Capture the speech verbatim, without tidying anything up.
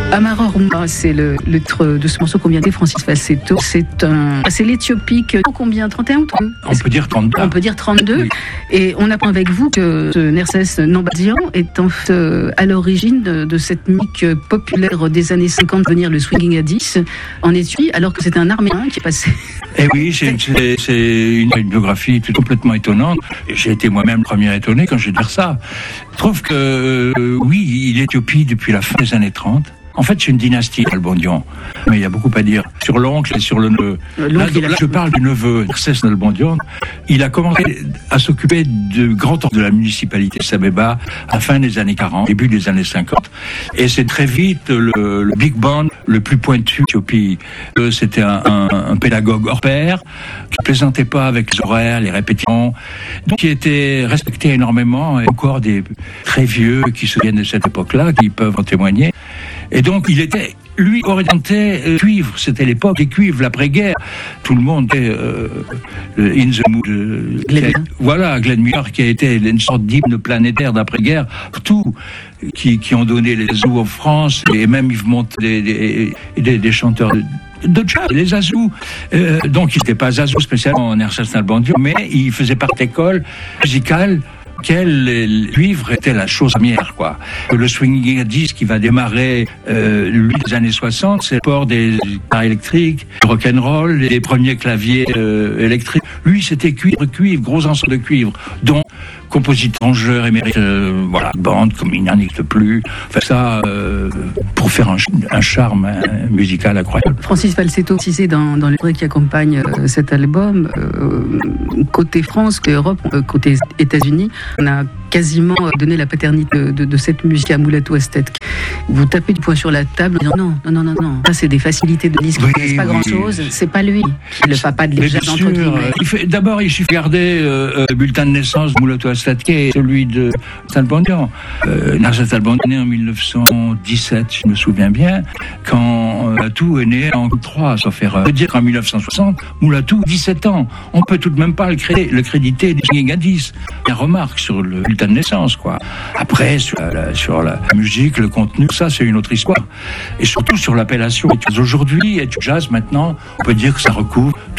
Amaror, c'est le, le titre de ce morceau qu'on vient de Francis Falsetto. C'est un, c'est l'Éthiopique. Combien, trente et un ou trente-deux? On peut dire trente-deux. On peut dire trente-deux. Oui. Et on apprend avec vous que ce Nerses Nambadian est en fait euh, à l'origine de, de cette musique populaire des années cinquante, venir le swinging à dix en Éthiopie, alors que c'est un Arménien qui est passé. Eh oui, c'est, c'est, c'est une, une biographie complètement étonnante. J'ai été moi-même le premier étonné quand j'ai dit ça. Je trouve que, euh, oui, il est Éthiopie depuis la fin des années trente. En fait, c'est une dynastie, Nalbandian. Mais il y a beaucoup à dire sur l'oncle et sur le neveu. Là, là, je parle du neveu, Nerses Nalbandian. Il a commencé à s'occuper de grands temps de la municipalité de Sabeba à la fin des années quarante, début des années cinquante. Et c'est très vite le, le big band le plus pointu d'Éthiopie. C'était un, un, un pédagogue hors pair, qui ne plaisantait pas avec les horaires, les répétitions, donc qui était respecté énormément. Et encore des très vieux qui se viennent de cette époque-là, qui peuvent en témoigner. Et donc, il était, lui, orienté euh, cuivre. C'était l'époque des cuivres, l'après-guerre. Tout le monde était euh, in the mood. Euh, a, voilà, Glenn Miller, qui a été une sorte d'hymne planétaire d'après-guerre. Tout, qui, qui ont donné les azous en France, et même Yves Montand, des, des, des, des chanteurs de, de jazz, les azous. Euh, donc, il n'était pas azou spécialement, Nerses Nalbandian, mais il faisait partie d'école musicale. Quel cuivre était la chose première, quoi. Le swinging à dix qui va démarrer, euh, lui, des années soixante, c'est le port des guitares électriques, le rock'n'roll, les premiers claviers euh, électriques. Lui, c'était cuivre, cuivre, gros ensemble de cuivre, dont compositeur, arrangeur émérite, euh, voilà, bande comme il n'en existe plus. Enfin, ça, euh, pour faire un, un charme hein, musical incroyable. Francis Falsetto, si c'est dans, dans les livres qui accompagnent euh, cet album, euh, côté France, côté Europe, euh, côté États-Unis, on a quasiment donné la paternité de, de, de cette musique à Mulatu Astatke. Vous tapez du poing sur la table en disant non, non, non, non, non. Ça, c'est des facilités de disque qui ne oui, pas oui. grand-chose. C'est pas lui qui est le papa de légende entre guillemets. Il fait, d'abord, il suffit de regarder euh, le bulletin de naissance de Mulatu Astatke et celui de Nalbandian. Euh, Nerses Nalbandian est né en mille neuf cent dix-sept, je me souviens bien, quand Mulatu est né en trois, sauf erreur. On peut dire qu'en mille neuf cent soixante, Mulatu, dix-sept ans. On peut tout de même pas le, créer, le créditer des swinging à dix. Il y a remarque sur le bulletin de naissance, quoi. Après, sur la, sur la musique, le contenu, ça, c'est une autre histoire. Et surtout sur l'appellation. Aujourd'hui, et jazz, maintenant, on peut dire que ça recouvre